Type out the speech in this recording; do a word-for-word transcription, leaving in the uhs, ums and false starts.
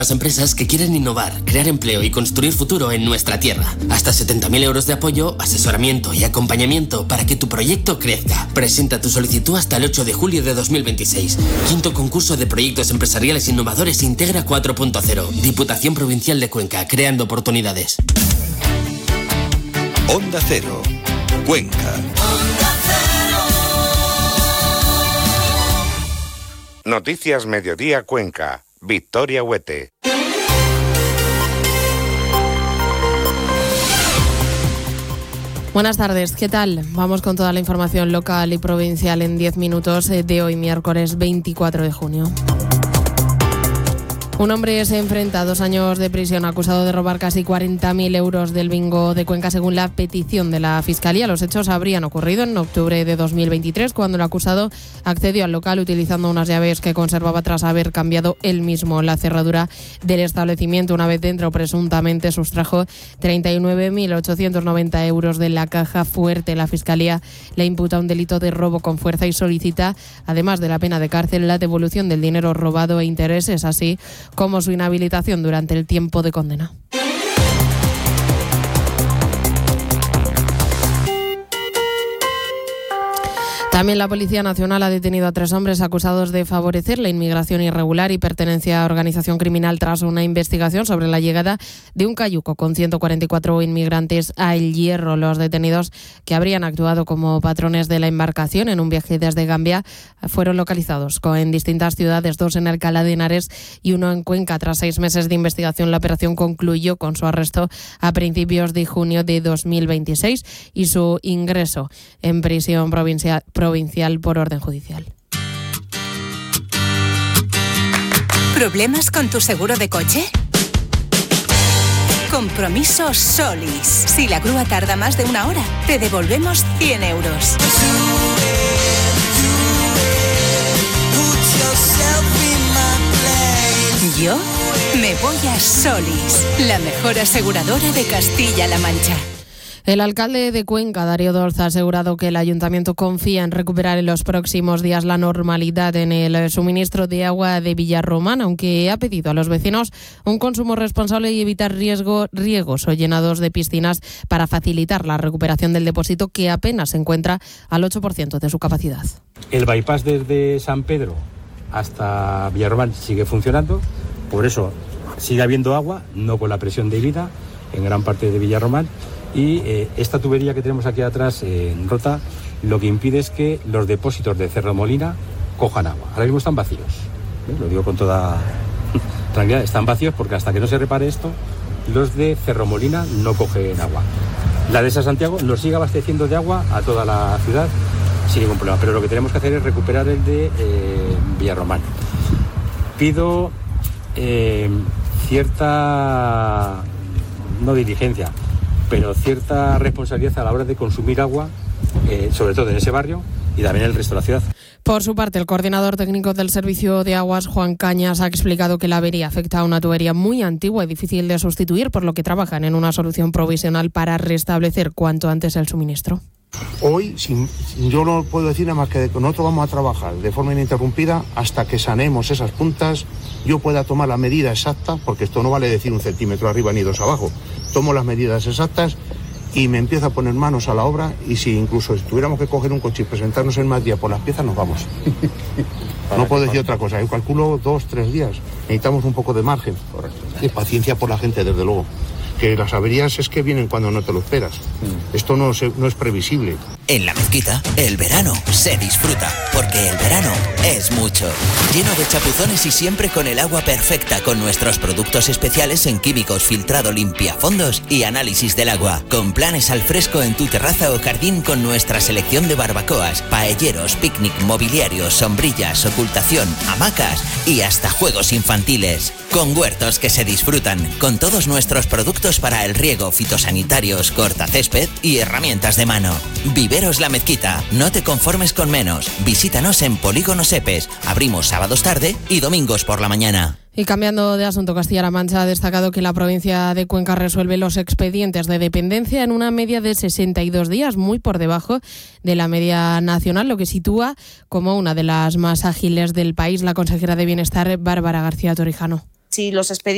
Las empresas que quieren innovar, crear empleo y construir futuro en nuestra tierra. Hasta setenta mil euros de apoyo, asesoramiento y acompañamiento para que tu proyecto crezca. Presenta tu solicitud hasta el ocho de julio de dos mil veintiséis. Quinto concurso de proyectos empresariales innovadores Integra cuatro punto cero. Diputación Provincial de Cuenca, creando oportunidades. Onda Cero, Cuenca. Onda Cero. Noticias Mediodía Cuenca. Victoria Huete. Buenas tardes, ¿qué tal? Vamos con toda la información local y provincial en diez minutos de hoy, miércoles veinticuatro de junio. Un hombre se enfrenta a dos años de prisión acusado de robar casi cuarenta mil euros del bingo de Cuenca según la petición de la Fiscalía. Los hechos habrían ocurrido en octubre de dos mil veintitrés cuando el acusado accedió al local utilizando unas llaves que conservaba tras haber cambiado él mismo la cerradura del establecimiento. Una vez dentro, presuntamente sustrajo treinta y nueve mil ochocientos noventa euros de la caja fuerte. La Fiscalía le imputa un delito de robo con fuerza y solicita, además de la pena de cárcel, la devolución del dinero robado e intereses, así como su inhabilitación durante el tiempo de condena. También la Policía Nacional ha detenido a tres hombres acusados de favorecer la inmigración irregular y pertenencia a organización criminal tras una investigación sobre la llegada de un cayuco con ciento cuarenta y cuatro inmigrantes a El Hierro. Los detenidos, que habrían actuado como patrones de la embarcación en un viaje desde Gambia, fueron localizados en distintas ciudades, dos en Alcalá de Henares y uno en Cuenca. Tras seis meses de investigación, la operación concluyó con su arresto a principios de junio de dos mil veintiséis y su ingreso en prisión provincial provincial por orden judicial. ¿Problemas con tu seguro de coche? Compromiso Solis. Si la grúa tarda más de una hora, te devolvemos cien euros. Yo me voy a Solis, la mejor aseguradora de Castilla-La Mancha. El alcalde de Cuenca, Darío Dolza, ha asegurado que el ayuntamiento confía en recuperar en los próximos días la normalidad en el suministro de agua de Villarromán, aunque ha pedido a los vecinos un consumo responsable y evitar riesgo, riegos o llenados de piscinas para facilitar la recuperación del depósito, que apenas se encuentra al ocho por ciento de su capacidad. El bypass desde San Pedro hasta Villarromán sigue funcionando, por eso sigue habiendo agua, no con la presión debida en gran parte de Villarromán. Y eh, esta tubería que tenemos aquí atrás eh, rota, lo que impide es que los depósitos de Cerro Molina cojan agua. Ahora mismo están vacíos, ¿eh? Lo digo con toda tranquilidad, están vacíos porque hasta que no se repare esto, los de Cerro Molina no cogen agua. La de San Santiago nos sigue abasteciendo de agua a toda la ciudad sin ningún problema, pero lo que tenemos que hacer es recuperar el de eh, Villarromán. Pido eh, cierta, no diligencia, pero cierta responsabilidad a la hora de consumir agua, eh, sobre todo en ese barrio y también en el resto de la ciudad. Por su parte, el coordinador técnico del Servicio de Aguas, Juan Cañas, ha explicado que la avería afecta a una tubería muy antigua y difícil de sustituir, por lo que trabajan en una solución provisional para restablecer cuanto antes el suministro. Hoy, sin, yo no puedo decir nada más que nosotros vamos a trabajar de forma ininterrumpida hasta que sanemos esas puntas, yo pueda tomar la medida exacta, porque esto no vale decir un centímetro arriba ni dos abajo. Tomo las medidas exactas y me empiezo a poner manos a la obra, y si incluso si tuviéramos que coger un coche y presentarnos en más días por las piezas, nos vamos. No puedo decir otra cosa, yo calculo dos, tres días. Necesitamos un poco de margen. Correcto. Y paciencia por la gente, desde luego. Que las averías es que vienen cuando no te lo esperas. Mm. Esto no, se, no es previsible. En La Mezquita, el verano se disfruta, porque el verano es mucho. Lleno de chapuzones y siempre con el agua perfecta, con nuestros productos especiales en químicos, filtrado, limpiafondos y análisis del agua. Con planes al fresco en tu terraza o jardín, con nuestra selección de barbacoas, paelleros, picnic, mobiliarios, sombrillas, ocultación, hamacas y hasta juegos infantiles. Con huertos que se disfrutan, con todos nuestros productos para el riego, fitosanitarios, cortacésped y herramientas de mano. Viveros La Mezquita, no te conformes con menos. Visítanos en Polígono Sepes. Abrimos sábados tarde y domingos por la mañana. Y cambiando de asunto, Castilla-La Mancha ha destacado que la provincia de Cuenca resuelve los expedientes de dependencia en una media de sesenta y dos días, muy por debajo de la media nacional, lo que sitúa como una de las más ágiles del país. La consejera de Bienestar, Bárbara García Torijano. Si los expedientes